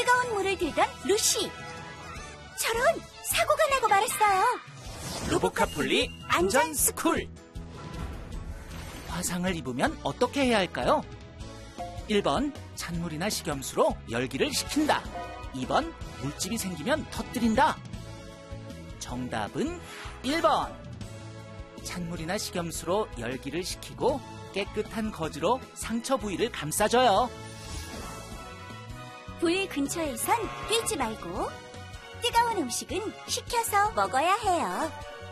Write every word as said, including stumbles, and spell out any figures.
뜨거운 물을 들던 루시. 저런, 사고가 나고 말았어요. 로보카폴리 안전스쿨. 화상을 입으면 어떻게 해야 할까요? 일 번 찬물이나 식염수로 열기를 식힌다. 이 번 물집이 생기면 터뜨린다. 정답은 일 번. 찬물이나 식염수로 열기를 식히고 깨끗한 거즈로 상처 부위를 감싸줘요. 불 근처에선 뛰지 말고 뜨거운 음식은 식혀서 먹어야 해요.